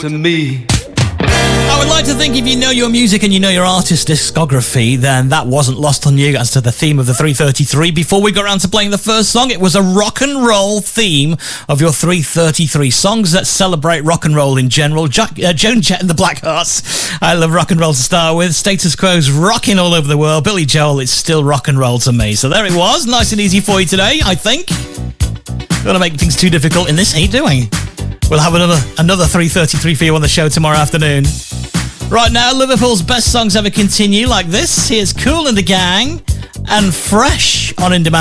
to me. I would like to think if you know your music and you know your artist discography, then that wasn't lost on you as to the theme of the 333. Before we got around to playing the first song, it was a rock and roll theme of your 333 songs that celebrate rock and roll in general. Joan Jett and the Blackhearts. I love rock and roll to start with. Status Quo's rocking all over the world. Billy Joel, it's still rock and roll to me. So there it was. Nice and easy for you today, I think. Don't want to make things too difficult in this, ain't doing? We'll have another 333 for you on the show tomorrow afternoon. Right now, Liverpool's best songs ever continue like this. Here's Kool and the Gang and Fresh on In Demand.